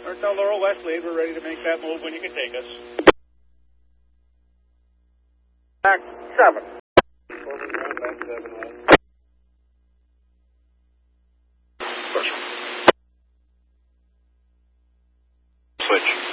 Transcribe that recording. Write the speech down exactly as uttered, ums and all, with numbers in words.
Nortel Laurel West lead, we're ready to make that move when you can take us. Back seven. Back seven. Switch.